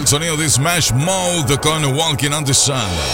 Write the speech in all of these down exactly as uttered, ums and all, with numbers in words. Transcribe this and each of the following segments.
sonido de Smash Mouth con Walking on the Sun.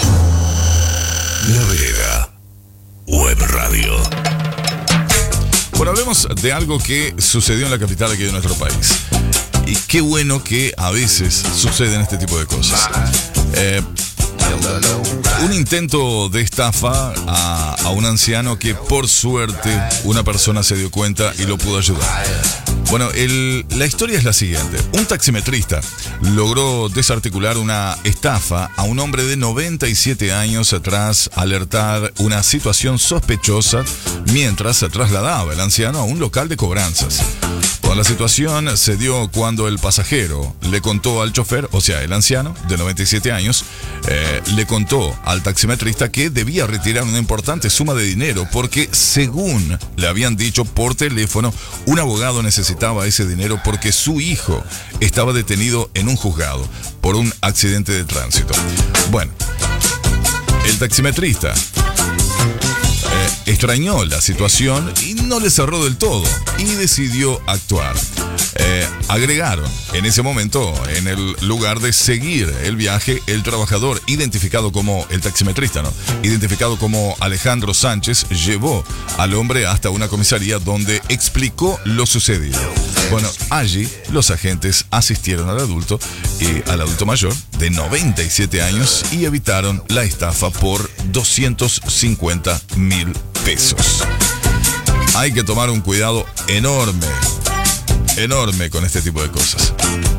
La Vereda Web Radio. Bueno, hablemos de algo que sucedió en la capital aquí de nuestro país. Y qué bueno que a veces suceden este tipo de cosas. Eh, un intento de estafa a, a un anciano que por suerte una persona se dio cuenta y lo pudo ayudar. Bueno, el, la historia es la siguiente. Un taximetrista logró desarticular una estafa a un hombre de noventa y siete años tras alertar una situación sospechosa mientras se trasladaba el anciano a un local de cobranzas. Bueno, la situación se dio cuando el pasajero le contó al chofer, o sea, el anciano de noventa y siete años, eh, le contó al taximetrista que debía retirar una importante suma de dinero porque, según le habían dicho por teléfono, un abogado necesitaba ese dinero porque su hijo estaba detenido en un juzgado por un accidente de tránsito. Bueno, el taximetrista Eh, extrañó la situación y no le cerró del todo y decidió actuar. Eh, agregaron en ese momento, en el lugar de seguir el viaje, el trabajador identificado como el taximetrista, ¿no? Identificado como Alejandro Sánchez, llevó al hombre hasta una comisaría donde explicó lo sucedido. Bueno, allí los agentes asistieron al adulto y al adulto mayor de noventa y siete años y evitaron la estafa por doscientos cincuenta mil pesos. Hay que tomar un cuidado enorme, enorme con este tipo de cosas.